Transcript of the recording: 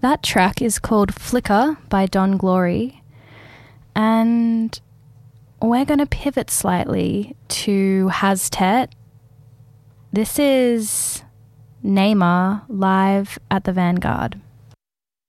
That track is called Flicker by Don Glory. And we're going to pivot slightly to Haztet. This is Neymar live at the Vanguard.